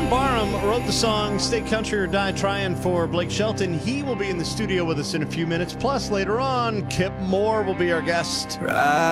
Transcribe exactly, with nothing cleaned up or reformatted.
John Barham wrote the song Stay Country or Die Trying for Blake Shelton. He will be in the studio with us in a few minutes. Plus, later on, Kip Moore will be our guest. Right.